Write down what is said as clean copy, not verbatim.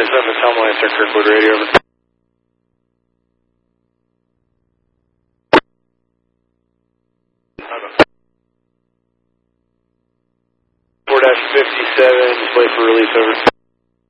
to surface, Helm Lancer, Kirkwood radio, over. 4-57, display for release, over.